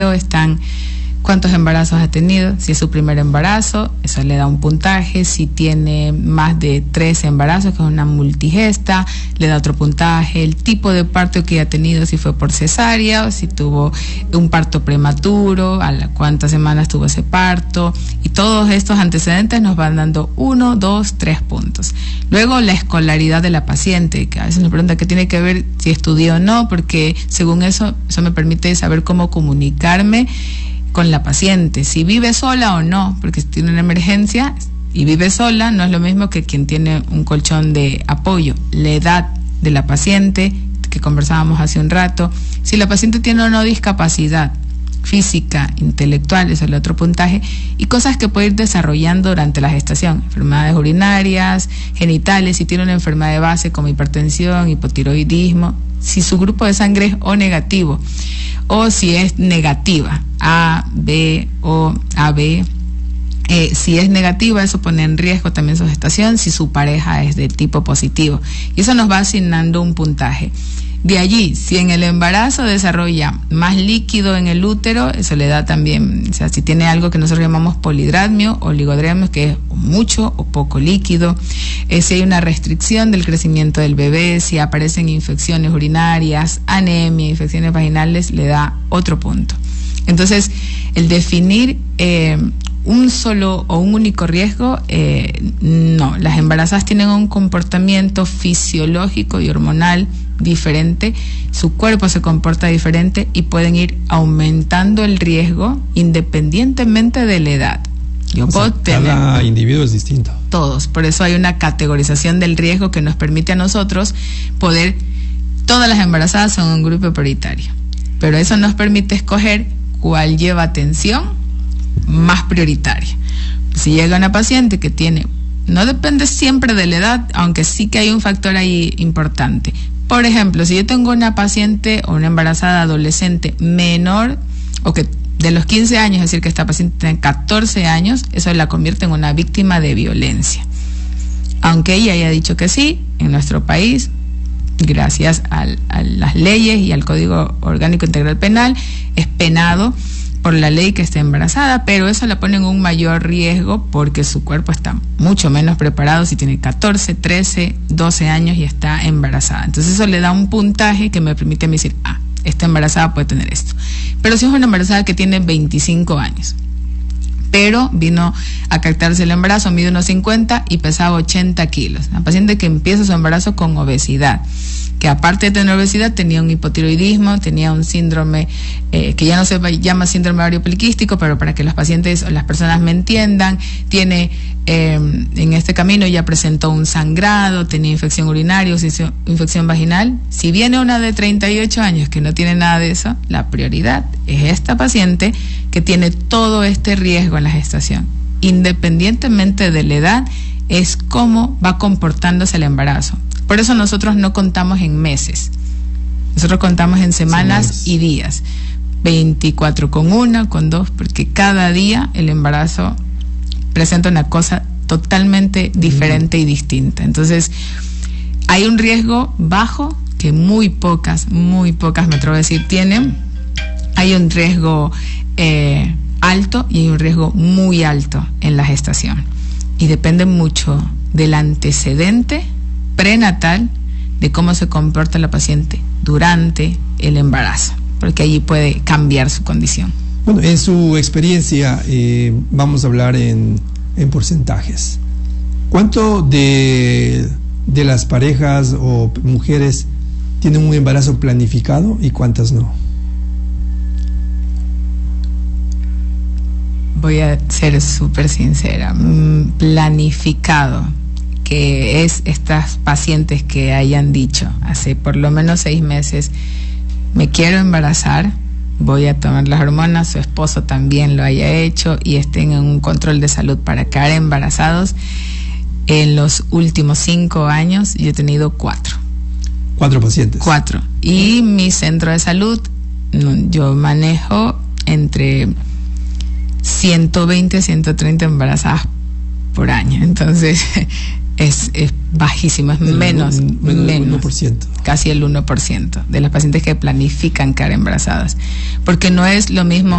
están cuántos embarazos ha tenido. Si es su primer embarazo, eso le da un puntaje. Si tiene más de 3 embarazos, que es una multigesta, le da otro puntaje. El tipo de parto que ha tenido, si fue por cesárea o si tuvo un parto prematuro, cuántas semanas tuvo ese parto, y todos estos antecedentes nos van dando 1, 2, 3 puntos. Luego, la escolaridad de la paciente, que a veces nos pregunta qué tiene que ver si estudió o no, porque según eso me permite saber cómo comunicarme con la paciente, si vive sola o no, porque si tiene una emergencia y vive sola, no es lo mismo que quien tiene un colchón de apoyo. La edad de la paciente, que conversábamos hace un rato, si la paciente tiene o no discapacidad física, intelectual, eso es el otro puntaje, y cosas que puede ir desarrollando durante la gestación, enfermedades urinarias, genitales, si tiene una enfermedad de base como hipertensión, hipotiroidismo, si su grupo de sangre es O negativo, o si es negativa, A, B o AB. Si es negativa, eso pone en riesgo también su gestación, si su pareja es de tipo positivo. Y eso nos va asignando un puntaje. De allí, si en el embarazo desarrolla más líquido en el útero, eso le da también, o sea, si tiene algo que nosotros llamamos polidramio o oligodramio, que es mucho o poco líquido, si hay una restricción del crecimiento del bebé, si aparecen infecciones urinarias, anemia, infecciones vaginales, le da otro punto. Entonces, el definir un solo o un único riesgo, no. Las embarazadas tienen un comportamiento fisiológico y hormonal diferente, su cuerpo se comporta diferente y pueden ir aumentando el riesgo independientemente de la edad. Cada individuo es distinto. Todos, por eso hay una categorización del riesgo que nos permite a nosotros poder, todas las embarazadas son un grupo prioritario, pero eso nos permite escoger cuál lleva atención más prioritaria. Si llega una paciente que tiene, no depende siempre de la edad, aunque sí que hay un factor ahí importante. Por ejemplo, si yo tengo una paciente o una embarazada adolescente menor, o que de los 15 años, es decir, que esta paciente tiene 14 años, eso la convierte en una víctima de violencia. Aunque ella haya dicho que sí, en nuestro país, gracias a las leyes y al Código Orgánico Integral Penal, es penado por la ley que esté embarazada, pero eso la pone en un mayor riesgo porque su cuerpo está mucho menos preparado si tiene 14, 13, 12 años y está embarazada. Entonces eso le da un puntaje que me permite decir, esta embarazada puede tener esto. Pero si es una embarazada que tiene 25 años, pero vino a captarse el embarazo, mide unos 50 y pesaba 80 kilos. Una paciente que empieza su embarazo con obesidad, que aparte de tener obesidad tenía un hipotiroidismo, tenía un síndrome que ya no se llama síndrome ovario poliquístico, pero para que los pacientes o las personas me entiendan, tiene en este camino ya presentó un sangrado, tenía infección urinaria, infección vaginal. Si viene una de 38 años que no tiene nada de eso, la prioridad es esta paciente que tiene todo este riesgo en la gestación. Independientemente de la edad, es cómo va comportándose el embarazo. Por eso nosotros no contamos en meses, nosotros contamos en semanas y días, 24 con 1, con 2, porque cada día el embarazo presenta una cosa totalmente diferente y distinta. Entonces, hay un riesgo bajo que muy pocas, me atrevo a decir, tienen. Hay un riesgo alto y hay un riesgo muy alto en la gestación. Y depende mucho del antecedente prenatal, de cómo se comporta la paciente durante el embarazo, porque allí puede cambiar su condición. Bueno, en su experiencia, vamos a hablar en porcentajes. ¿Cuánto de las parejas o mujeres tienen un embarazo planificado y cuántas no? Voy a ser súper sincera. Planificado, que es estas pacientes que hayan dicho hace por lo menos 6 meses, me quiero embarazar, voy a tomar las hormonas, su esposo también lo haya hecho y estén en un control de salud para quedar embarazados. En los últimos 5 años yo he tenido 4. 4 pacientes. 4. Y mi centro de salud, yo manejo entre 120 a 130 embarazadas por año. Entonces, es bajísimo, es menos del 1%. Casi el 1% de las pacientes que planifican quedar embarazadas, porque no es lo mismo